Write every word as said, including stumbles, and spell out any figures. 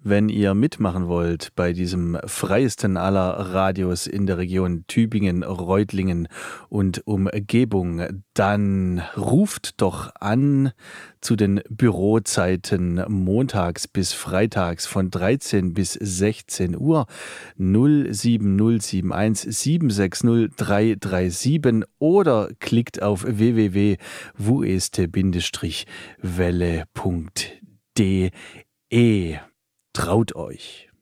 Wenn ihr mitmachen wollt bei diesem freiesten aller Radios in der Region Tübingen, Reutlingen und Umgebung, dann ruft doch an zu den Bürozeiten montags bis freitags von dreizehn bis sechzehn Uhr null sieben null sieben eins sieben sechs null drei drei sieben oder klickt auf w w w punkt w e s t Bindestrich welle punkt d e. Traut euch!